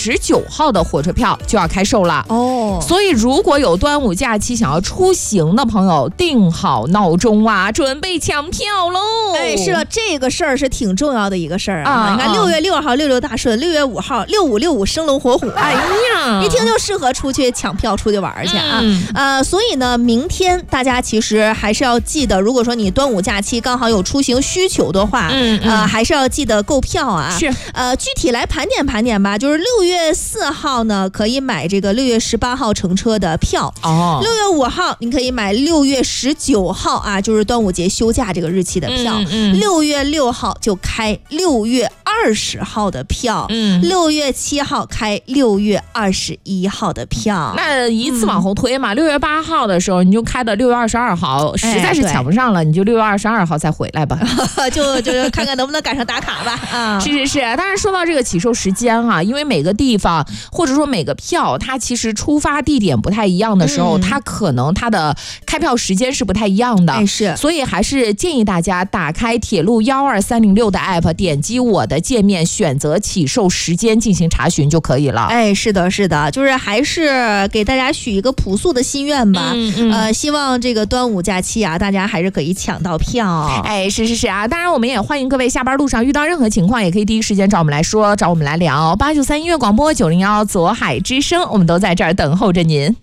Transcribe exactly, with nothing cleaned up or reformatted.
十九号的火车票就要开售了哦。 所以如果有端午假期想要出行的朋友，定好闹钟啊，准备抢票喽。 哎，是了，这个事儿是挺重要的一个事儿啊。 啊你看六月六号六六大顺，六月五号六五六五生龙活虎， 哎呀， 一听就适合出去抢票、出去玩去啊。 嗯、 呃，所以呢，明天大家其实还是要记得，如果说你端午假期刚好有出行需求的话， 嗯嗯、 呃，还是要记得购票啊。 是， 呃，具体来盘点盘点吧，就是六月四号呢，可以买这个六月十八号乘车的票。 哦， 六月五号你可以买六月十九号啊，就是端午节休假这个日期的票。 嗯嗯、 六月六号就开六月二十号的票。 嗯， 六月七号开六月二十一号的票。 那一次往后推嘛，六、嗯、月八号的时候你就开到六月二十二号，实在是抢不上了，哎、你就六月二十二号再回来吧， 就就是看看能不能赶上打卡吧。啊， 是是是。当然说到这个起售时间啊，因为每个地方或者说每个票，它其实出发地点不太一样的时候，嗯、它可能它的开票时间是不太一样的。 哎，是。 所以还是建议大家打开铁路幺二三零六的 app， 点击我的界面，选择起售时间进行查询就可以了。 哎，是的，是的，就是还是给大家许一个朴素的心愿吧。 嗯嗯、 呃，希望这个端午假期啊，大家还是可以抢到票。 哎，是是是啊，当然我们也欢迎各位下班路上遇到任何情况，也可以第一时间找我们来说，找我们来聊。八九三音乐广播九零幺左海之声，我们都在这儿等候着您。